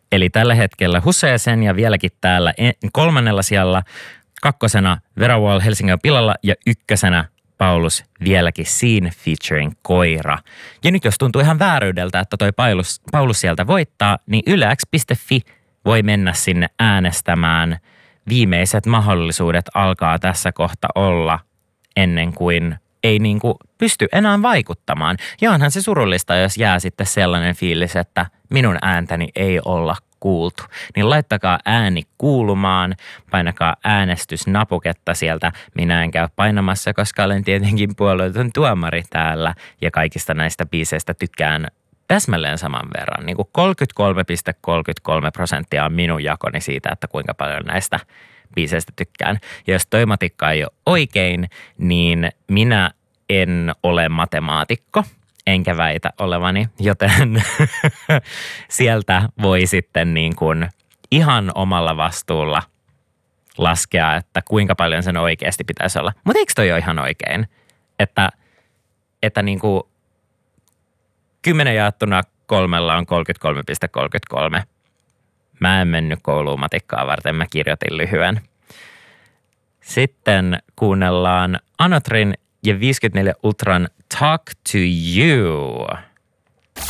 Eli tällä hetkellä Hussein ja vieläkin täällä 3. sijalla, 2. Vera Wall Helsingin pilalla ja 1. Paulus vieläkin Scene featuring koira. Ja nyt jos tuntuu ihan vääryydeltä, että toi Paulus sieltä voittaa, niin yle.fi voi mennä sinne äänestämään. Viimeiset mahdollisuudet alkaa tässä kohta olla ennen kuin ei niinku pysty enää vaikuttamaan. Ja onhan se surullista, jos jää sitten sellainen fiilis, että minun ääntäni ei olla kuultu. Niin laittakaa ääni kuulumaan, painakaa äänestysnapuketta sieltä. Minä en käy painamassa, koska olen tietenkin puolueeton tuomari täällä ja kaikista näistä biiseistä tykkään täsmälleen saman verran. Niin kuin 33,33% on minun jakoni siitä, että kuinka paljon näistä biiseistä tykkään. Ja jos toi matikka ei ole oikein, niin minä en ole matemaatikko, enkä väitä olevani, joten sieltä voi sitten niin kuin ihan omalla vastuulla laskea, että kuinka paljon sen oikeasti pitäisi olla. Mutta eikö toi ole ihan oikein, että niin kuin 10 jaettuna 3 on 33,33. Mä en mennyt kouluun matikkaa varten, mä kirjoitin lyhyen. Sitten kuunnellaan Anotrin ja 54 Ultran Talk to You.